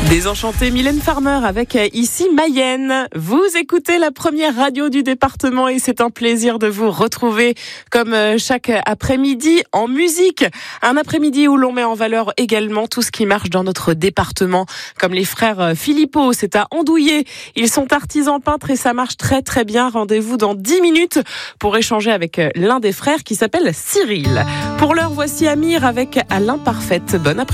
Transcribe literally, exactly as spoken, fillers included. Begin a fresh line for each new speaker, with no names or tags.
Désenchantée, Mylène Farmer avec ici Mayenne. Vous écoutez la première radio du département et c'est un plaisir de vous retrouver comme chaque après-midi en musique. Un après-midi où l'on met en valeur également tout ce qui marche dans notre département, comme les frères Philippot, c'est à Andouillé. Ils sont artisans peintres et ça marche très très bien. Rendez-vous dans dix minutes pour échanger avec l'un des frères qui s'appelle Cyril. Pour l'heure, voici Amir avec À l'imparfaite. Bon après-midi.